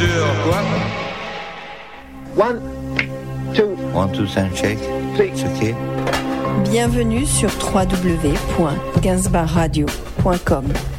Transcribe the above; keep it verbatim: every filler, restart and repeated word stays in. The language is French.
Sur quoi? One, two, One, two, sound check. three. C'est OK. Bienvenue sur w w w point gainsbourg radio point com.